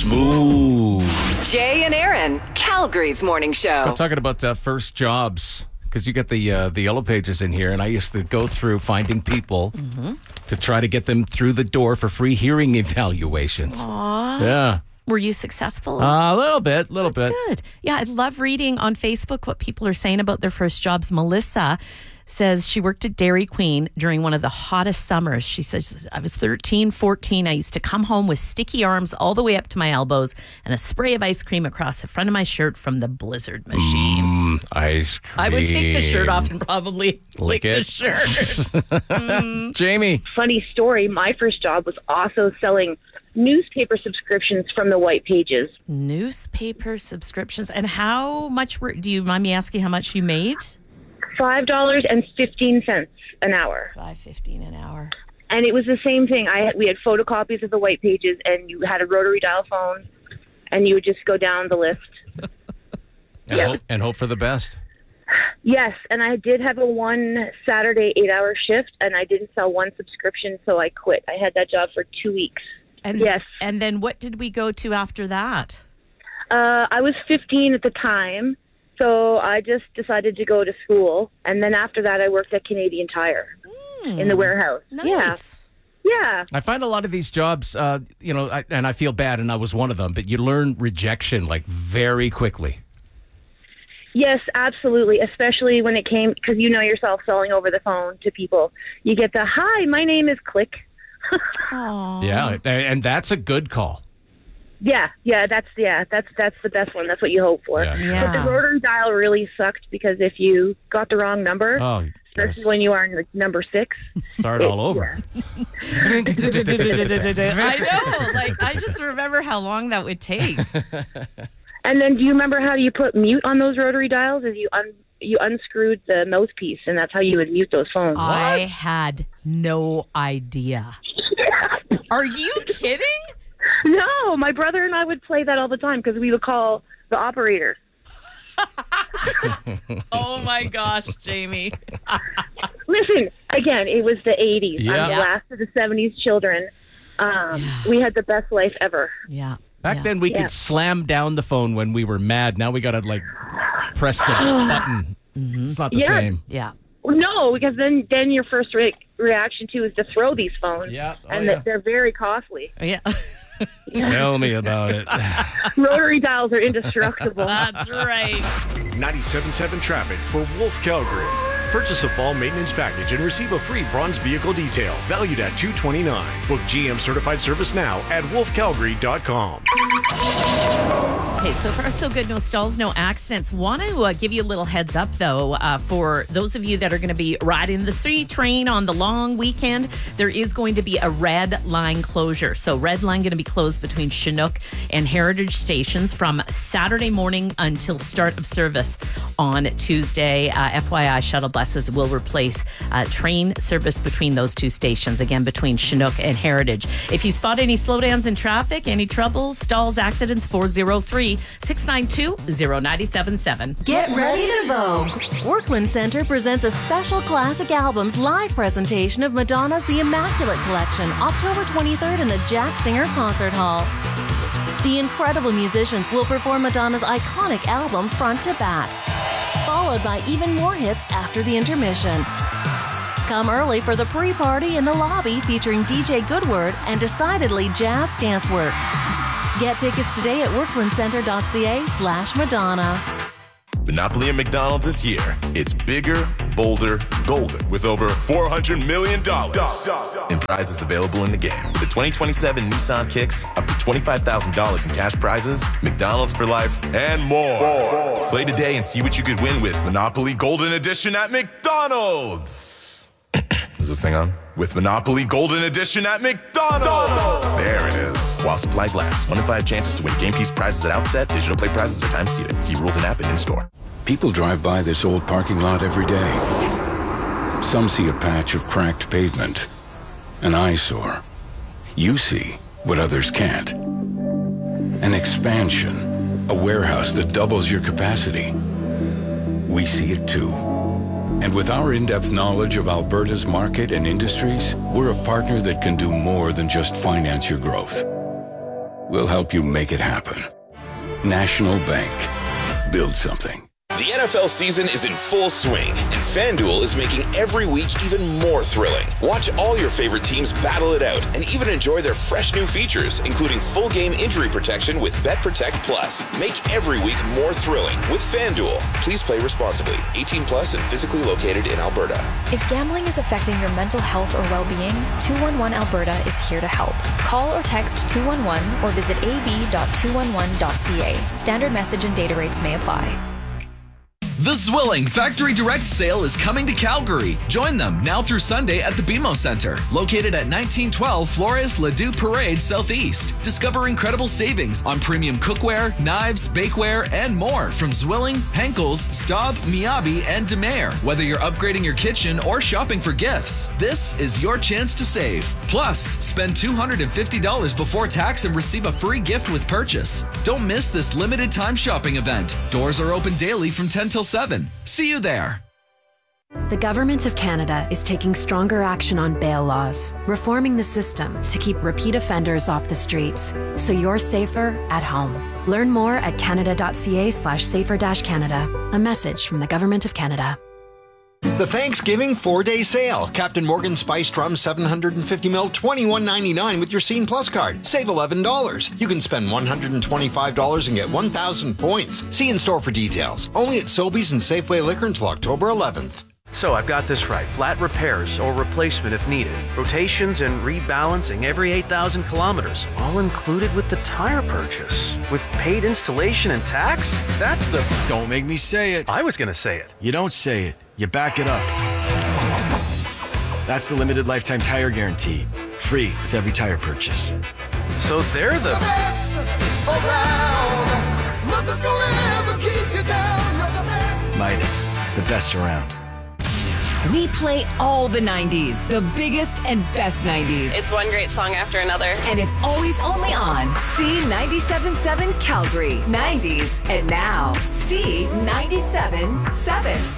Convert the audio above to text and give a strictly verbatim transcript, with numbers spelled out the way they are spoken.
Smooth. Jay and Aaron, Calgary's morning show. I'm talking about uh, first jobs, because you get the uh, the yellow pages in here, and I used to go through finding people mm-hmm. to try to get them through the door for free hearing evaluations. Aww. Yeah. Were you successful? Uh, a little bit, a little That's bit. good. Yeah, I love reading on Facebook what people are saying about their first jobs. Melissa says she worked at Dairy Queen during one of the hottest summers. She says, I was thirteen, fourteen. I used to come home with sticky arms all the way up to my elbows and a spray of ice cream across the front of my shirt from the Blizzard machine. Mm, ice cream. I would take the shirt off and probably lick, lick the shirt. mm. Jamie. Funny story. My first job was also selling newspaper subscriptions from the white pages. Newspaper subscriptions. And how much were, do you mind me asking how much you made? five dollars and fifteen cents an hour. five fifteen an hour. And it was the same thing. I We had photocopies of the white pages, and you had a rotary dial phone, and you would just go down the list. and, yeah. hope, and hope for the best. Yes, and I did have a one Saturday eight-hour shift, and I didn't sell one subscription, so I quit. I had that job for two weeks. And, yes. And then what did we go to after that? Uh, I was fifteen at the time. So I just decided to go to school, and then after that, I worked at Canadian Tire mm, in the warehouse. Nice. Yeah, yeah. I find a lot of these jobs, uh, you know, I, and I feel bad, and I was one of them. But you learn rejection like very quickly. Yes, absolutely. Especially when it came, because you know yourself, selling over the phone to people. You get the "Hi, my name is Click." Yeah, and that's a good call. Yeah, yeah, that's yeah, that's that's the best one. That's what you hope for. Yeah, exactly. Yeah. But the rotary dial really sucked because if you got the wrong number, oh, especially yes. when you are in like, number six, start all over. I know. Like, I just remember how long that would take. And then, do you remember how you put mute on those rotary dials? Is you un you unscrewed the mouthpiece, and that's how you would mute those phones. I What? had no idea. Are you kidding? No, my brother and I would play that all the time because we would call the operators. Oh my gosh, Jamie. Listen, again, it was the eighties. Yeah. I'm the last of the seventies children. Um, yeah. We had the best life ever. Yeah. Back yeah. then, we Yeah. could slam down the phone when we were mad. Now we got to, like, press the button. Mm-hmm. It's not the Yeah. same. Yeah. No, because then, then your first re- reaction, too, is to throw these phones. Yeah. Oh, and yeah. they're very costly. Yeah. Tell me about it. Rotary dials are indestructible. That's right. ninety-seven point seven traffic for Wolf Calgary. Purchase a fall maintenance package and receive a free bronze vehicle detail valued at two hundred twenty-nine dollars. Book G M certified service now at wolf calgary dot com. Okay, so far so good. No stalls, no accidents. Want to uh, give you a little heads up, though, uh, for those of you that are going to be riding the three train on the long weekend. There is going to be a red line closure. So red line going to be closed between Chinook and Heritage stations from Saturday morning until start of service on Tuesday. Uh, F Y I, shuttle buses will replace uh, train service between those two stations, again, between Chinook and Heritage. If you spot any slowdowns in traffic, any troubles, stalls, accidents, four oh three, six nine two, oh nine seven seven. Get ready to vogue. Workland Center presents a special classic albums live presentation of Madonna's The Immaculate Collection, October twenty-third in the Jack Singer Concert Hall. The incredible musicians will perform Madonna's iconic album front to back, followed by even more hits after the intermission. Come early for the pre-party in the lobby featuring D J Goodword and decidedly jazz dance works. Get tickets today at worklandcenter.ca slash Madonna. Monopoly at McDonald's is here. It's bigger, bolder, golden, with over four hundred million dollars in prizes available in the game. With the twenty twenty-seven Nissan Kicks, up to twenty-five thousand dollars in cash prizes, McDonald's for life, and more. more. Play today and see what you could win with Monopoly Golden Edition at McDonald's. Is this thing on? With Monopoly Golden Edition at McDonald's. There it is. While supplies last. One in five chances to win game piece prizes at outset. Digital play prizes are time seated. See rules and app and in-store. People drive by this old parking lot every day. Some see a patch of cracked pavement, an eyesore. You see what others can't. An expansion, a warehouse that doubles your capacity. We see it too. And with our in-depth knowledge of Alberta's market and industries, we're a partner that can do more than just finance your growth. We'll help you make it happen. National Bank. Build something. The N F L season is in full swing, and FanDuel is making every week even more thrilling. Watch all your favorite teams battle it out and even enjoy their fresh new features, including full game injury protection with Bet Protect Plus. Make every week more thrilling with FanDuel. Please play responsibly. eighteen plus and physically located in Alberta. If gambling is affecting your mental health or well-being, two one one Alberta is here to help. Call or text two one one or visit a b dot two one one dot c a. Standard message and data rates may apply. The Zwilling Factory Direct Sale is coming to Calgary. Join them now through Sunday at the B M O Center, located at nineteen twelve Flores Ladue Parade Southeast. Discover incredible savings on premium cookware, knives, bakeware, and more from Zwilling, Henkel's, Staub, Miyabi, and DeMare. Whether you're upgrading your kitchen or shopping for gifts, this is your chance to save. Plus, spend two hundred fifty dollars before tax and receive a free gift with purchase. Don't miss this limited time shopping event. Doors are open daily from ten till seven. See you there. The Government of Canada is taking stronger action on bail laws, reforming the system to keep repeat offenders off the streets, so you're safer at home. Learn more at canada.ca slash safer dash Canada. A message from the Government of Canada. The Thanksgiving four-day sale. Captain Morgan Spice Drum seven hundred fifty milliliters, twenty-one ninety-nine with your Scene Plus card. Save eleven dollars. You can spend one hundred twenty-five dollars and get one thousand points. See in store for details. Only at Sobeys and Safeway Liquor until October eleventh. So I've got this right. Flat repairs or replacement if needed. Rotations and rebalancing every eight thousand kilometers. All included with the tire purchase. With paid installation and tax? That's the... Don't make me say it. I was going to say it. You don't say it. You back it up. That's the limited lifetime tire guarantee. Free with every tire purchase. So they're the... the best around. Nothing's gonna ever keep you down. You're the best. Midas, the best around. We play all the nineties, the biggest and best nineties. It's one great song after another. And it's always only on C ninety-seven point seven Calgary. nineties and now C ninety-seven point seven.